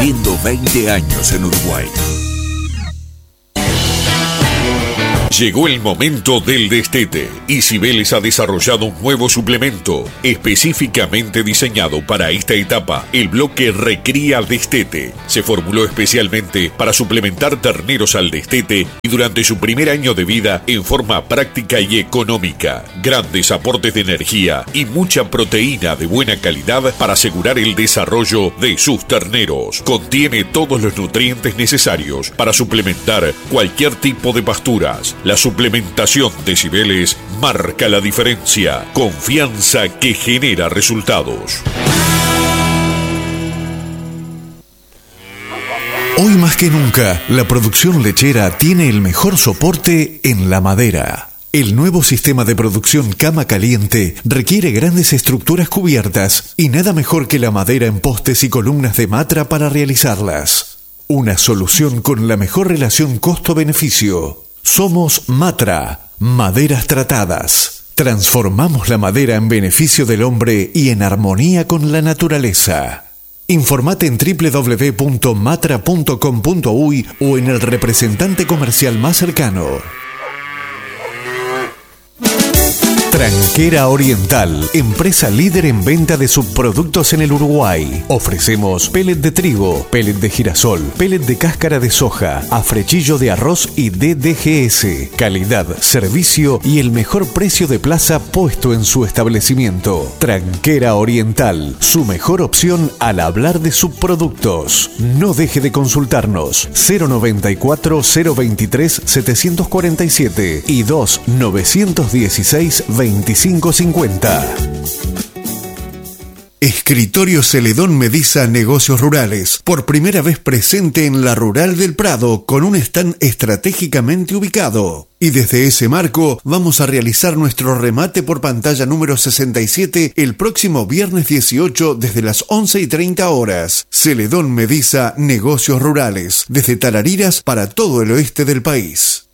cumpliendo 20 años en Uruguay. Llegó el momento del destete y Cibeles ha desarrollado un nuevo suplemento específicamente diseñado para esta etapa, el bloque Recría Destete. Se formuló especialmente para suplementar terneros al destete y durante su primer año de vida en forma práctica y económica. Grandes aportes de energía y mucha proteína de buena calidad para asegurar el desarrollo de sus terneros. Contiene todos los nutrientes necesarios para suplementar cualquier tipo de pasturas. La suplementación de Cibeles marca la diferencia. Confianza que genera resultados. Hoy más que nunca, la producción lechera tiene el mejor soporte en la madera. El nuevo sistema de producción cama caliente requiere grandes estructuras cubiertas y nada mejor que la madera en postes y columnas de Matra para realizarlas. Una solución con la mejor relación costo-beneficio. Somos Matra, maderas tratadas. Transformamos la madera en beneficio del hombre y en armonía con la naturaleza. Informate en www.matra.com.uy o en el representante comercial más cercano. Tranquera Oriental, empresa líder en venta de subproductos en el Uruguay. Ofrecemos pellet de trigo, pellet de girasol, pellet de cáscara de soja, afrechillo de arroz y DDGS. Calidad, servicio y el mejor precio de plaza puesto en su establecimiento. Tranquera Oriental, su mejor opción al hablar de subproductos. No deje de consultarnos. 094 023 747 y 2916 2550. Escritorio Celedón Mediza Negocios Rurales, por primera vez presente en la Rural del Prado con un stand estratégicamente ubicado. Y desde ese marco vamos a realizar nuestro remate por pantalla número 67 el próximo viernes 18 desde las 11:30 horas. Celedón Mediza Negocios Rurales, desde Tarariras para todo el oeste del país.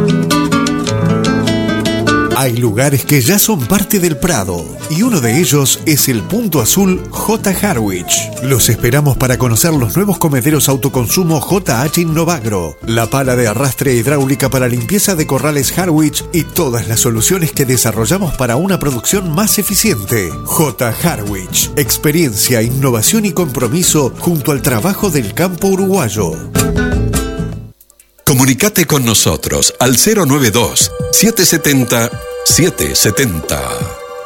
Hay lugares que ya son parte del Prado y uno de ellos es el Punto Azul J. Harwich. Los esperamos para conocer los nuevos comederos autoconsumo JH Innovagro, la pala de arrastre hidráulica para limpieza de corrales Harwich y todas las soluciones que desarrollamos para una producción más eficiente. J. Harwich, experiencia, innovación y compromiso junto al trabajo del campo uruguayo. Comunicate con nosotros al 092 770 770.